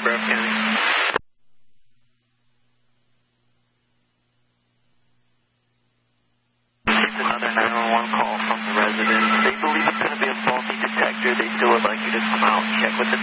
Breath County. It's another 911 call from the resident. They believe it's going to be a faulty detector. They still would like you to come out and check with the